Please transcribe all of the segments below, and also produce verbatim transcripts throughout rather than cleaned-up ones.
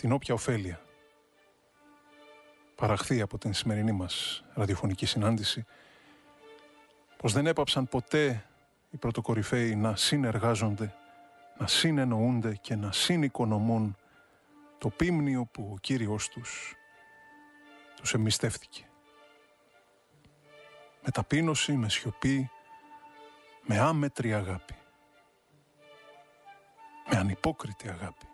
την όποια ωφέλεια παραχθεί από την σημερινή μας ραδιοφωνική συνάντηση, πως δεν έπαψαν ποτέ οι πρωτοκορυφαίοι να συνεργάζονται, να συνεννοούνται και να συνοικονομούν το πίμνιο που ο Κύριος τους τους εμπιστεύτηκε. Με ταπείνωση, με σιωπή, με άμετρη αγάπη. Με ανυπόκριτη αγάπη.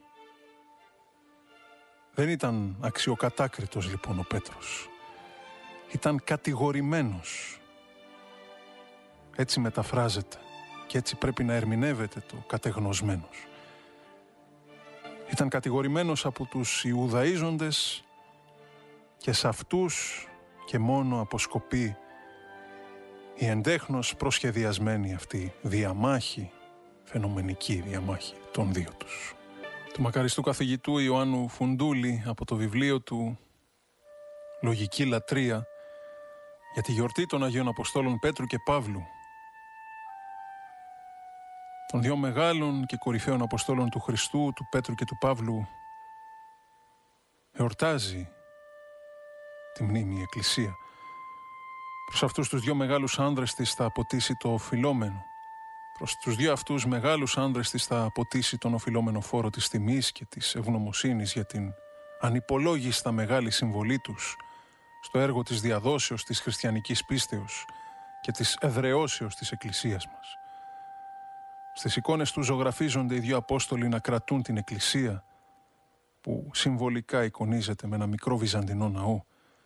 Δεν ήταν αξιοκατάκριτος λοιπόν ο Πέτρος. Ήταν κατηγορημένος. Έτσι μεταφράζεται και έτσι πρέπει να ερμηνεύεται το κατεγνωσμένος. Ήταν κατηγορημένος από τους Ιουδαΐζοντες και σε αυτούς και μόνο αποσκοπεί η εντέχνος προσχεδιασμένη αυτή διαμάχη, φαινομενική διαμάχη των δύο τους. Του μακαριστού καθηγητού Ιωάννου Φουντούλη από το βιβλίο του «Λογική λατρεία» για τη γιορτή των Αγίων Αποστόλων Πέτρου και Παύλου, των δύο μεγάλων και κορυφαίων Αποστόλων του Χριστού, του Πέτρου και του Παύλου, εορτάζει τη μνήμη η Εκκλησία. Προς αυτούς τους δύο μεγάλους άνδρες της θα αποτίσει το οφειλόμενο. Προς τους δύο αυτούς μεγάλους άνδρες της θα αποτίσει τον οφειλόμενο φόρο της τιμής και της ευγνωμοσύνης για την ανυπολόγιστα μεγάλη συμβολή τους στο έργο της διαδόσεως της χριστιανικής πίστεως και της εδραιώσεως της Εκκλησίας μας. Στις εικόνες του ζωγραφίζονται οι δύο Απόστολοι να κρατούν την Εκκλησία που συμβολικά εικονίζεται με ένα μικρό βυζαντινό ναό,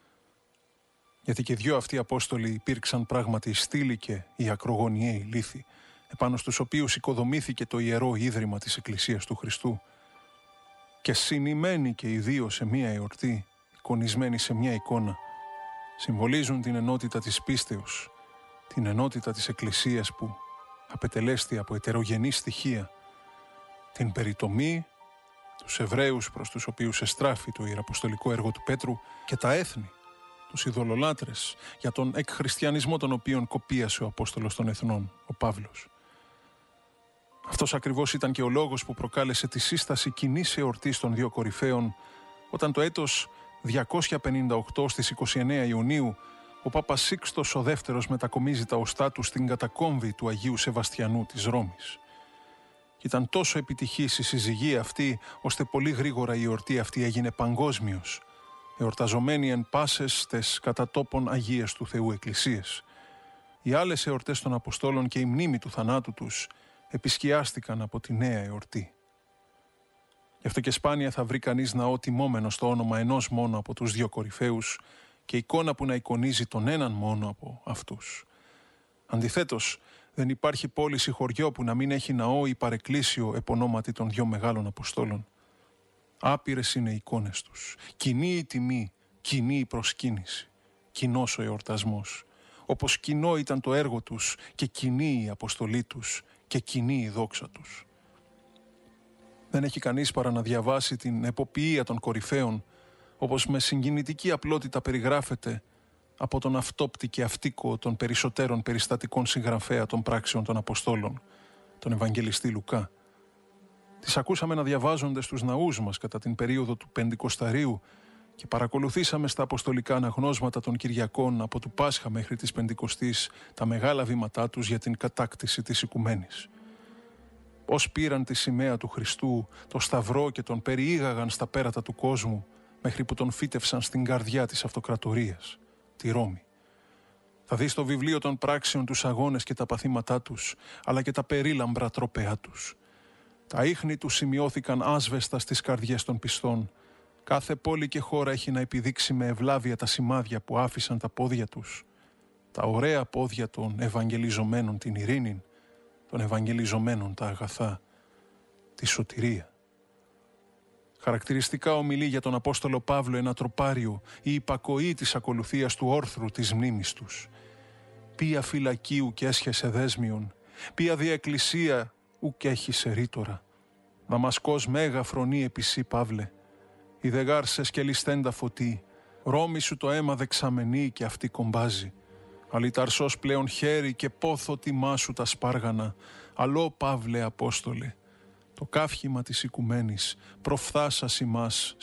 γιατί και οι δύο αυτοί Απόστολοι υπήρξαν πράγματι οι στήλοι και οι ακρογωνιαίοι λίθοι επάνω στους οποίους οικοδομήθηκε το ιερό ίδρυμα της Εκκλησίας του Χριστού, και συνημένοι και οι δύο σε μία εορτή, εικονισμένοι σε μία εικόνα, συμβολίζουν την ενότητα της πίστεως, την ενότητα της Εκκλησίας που απετελέστη από ετερογενή στοιχεία, την περιτομή, τους Εβραίους προς τους οποίους εστράφει το ιεραποστολικό έργο του Πέτρου, και τα έθνη, τους ειδωλολάτρες, για τον εκχριστιανισμό τον οποίον κοπίασε ο Απόστολος των Εθνών, ο Παύλος. Αυτός ακριβώς ήταν και ο λόγος που προκάλεσε τη σύσταση κοινής εορτής των δύο κορυφαίων, όταν το έτος διακόσια πενήντα οκτώ στις είκοσι εννέα Ιουνίου ο Πάπας Σίξτος ο Δεύτερος μετακομίζει τα οστά του στην κατακόμβη του Αγίου Σεβαστιανού της Ρώμης. Ήταν τόσο επιτυχής η συζυγή αυτή, ώστε πολύ γρήγορα η εορτή αυτή έγινε παγκόσμιος, εορταζομένη εν πάσες τες κατά τόπον Αγίες του Θεού Εκκλησίες. Οι άλλες εορτές των Αποστόλων και η μνήμη του θανάτου τους επισκιάστηκαν από τη νέα εορτή. Γι' αυτό και σπάνια θα βρει κανείς ναό τιμόμενο στο όνομα ενός μόνο από τους δύο κορυφαίους και εικόνα που να εικονίζει τον έναν μόνο από αυτούς. Αντιθέτως, δεν υπάρχει πόλης ή χωριό που να μην έχει ναό ή παρεκκλήσιο επωνόματι των δύο μεγάλων Αποστόλων. Άπειρες είναι οι εικόνες τους. Κοινή η τιμή, κοινή η προσκύνηση, κοινός ο εορτασμός. Όπως κοινό ήταν το έργο τους και κοινή η αποστολή τους και κοινή η δόξα τους. Δεν έχει κανείς παρά να διαβάσει την εποποιία των κορυφαίων, όπως με συγκινητική απλότητα περιγράφεται από τον αυτόπτη και αυτίκο των περισσότερων περιστατικών συγγραφέα των πράξεων των Αποστόλων, τον Ευαγγελιστή Λουκά. Τις ακούσαμε να διαβάζονται στους ναούς μας κατά την περίοδο του Πεντηκοσταρίου και παρακολουθήσαμε στα αποστολικά αναγνώσματα των Κυριακών από του Πάσχα μέχρι της Πεντηκοστής τα μεγάλα βήματά τους για την κατάκτηση της οικουμένης. Πώς πήραν τη σημαία του Χριστού, το σταυρό, και τον περιήγαγαν στα πέρατα του κόσμου μέχρι που τον φύτευσαν στην καρδιά της αυτοκρατορίας, τη Ρώμη. Θα δεις στο βιβλίο των πράξεων τους αγώνες και τα παθήματά τους, αλλά και τα περίλαμπρα τρόπεά τους. Τα ίχνη τους σημειώθηκαν άσβεστα στις καρδιές των πιστών. Κάθε πόλη και χώρα έχει να επιδείξει με ευλάβεια τα σημάδια που άφησαν τα πόδια τους. Τα ωραία πόδια των ευαγγελιζομένων την ειρήνη, των ευαγγελιζομένων τα αγαθά, τη σωτηρία. Χαρακτηριστικά ομιλεί για τον Απόστολο Παύλο ένα τροπάριο, η υπακοή της ακολουθίας του όρθρου της μνήμης τους. Ποια φυλακίου και έσχεσε δέσμιον, ποια διαεκκλησία ουκ έχει σε ρήτορα. Δαμασκός μέγα φρονεί επισή Παύλε, η δεγάρσες και ληστέντα φωτί, Ρώμη σου το αίμα δεξαμενή και αυτή κομπάζει. Αλιταρσός πλέον χέρι και πόθο τιμά σου τα σπάργανα, αλλό Παύλε Απόστολε, το καύχημα της οικουμένης προφθάσας ημάς